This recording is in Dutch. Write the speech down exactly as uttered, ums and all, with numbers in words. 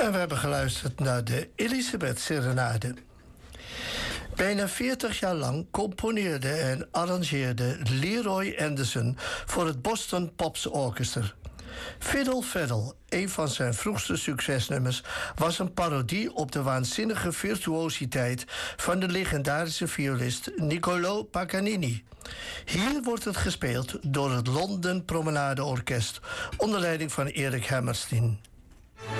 En we hebben geluisterd naar de Elisabeth Serenade. Bijna veertig jaar lang componeerde en arrangeerde Leroy Anderson voor het Boston Pops Orchestra. Fiddle Faddle, een van zijn vroegste succesnummers, was een parodie op de waanzinnige virtuositeit van de legendarische violist Niccolò Paganini. Hier wordt het gespeeld door het London Promenade Orkest onder leiding van Eric Hammerstein.